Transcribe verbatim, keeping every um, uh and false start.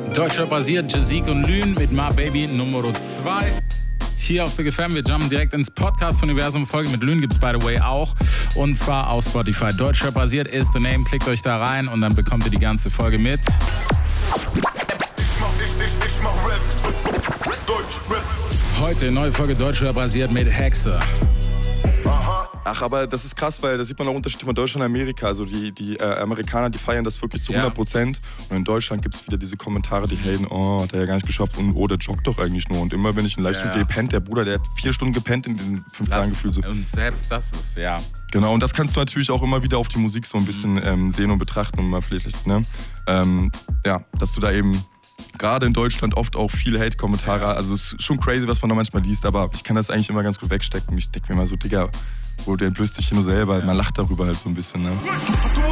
Deutschrap basiert, Jazik und Lün mit My Baby Nummer zwei. Hier auf Big F M, wir jumpen direkt ins Podcast-Universum. Folge mit Lün gibt's by the way auch. Und zwar auf Spotify. Deutschrap basiert ist the name. Klickt euch da rein und dann bekommt ihr die ganze Folge mit. Ich mach, ich, ich, ich mach Rap. Deutschrap. Heute neue Folge Deutschrap basiert mit Hexe. Ach, aber das ist krass, weil da sieht man auch Unterschiede von Deutschland und Amerika. Also die, die äh, Amerikaner, die feiern das wirklich zu hundert Prozent. Ja. Und in Deutschland gibt es wieder diese Kommentare, die haten, oh, hat er ja gar nicht geschafft und oh, der joggt doch eigentlich nur. Und immer wenn ich in Livestream gehe, pennt der Bruder, der hat vier Stunden gepennt in diesen fünf Tagen gefühlt. So. Und selbst das ist, ja. Genau, und das kannst du natürlich auch immer wieder auf die Musik so ein bisschen mhm. ähm, sehen und betrachten. Und mal vielleicht, ne? Ähm, ja, dass du da eben gerade in Deutschland oft auch viele Hate-Kommentare, also es ist schon crazy, was man da manchmal liest, aber ich kann das eigentlich immer ganz gut wegstecken. Ich denke mir mal so, Digga, wo der entblößt dich hier nur selber, ja. Man lacht darüber halt so ein bisschen, ne?